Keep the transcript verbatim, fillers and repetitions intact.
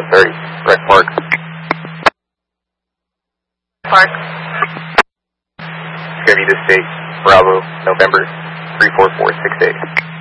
thirty, Rec Park. Park. It's going to be the state, Bravo, November, three four four six eight.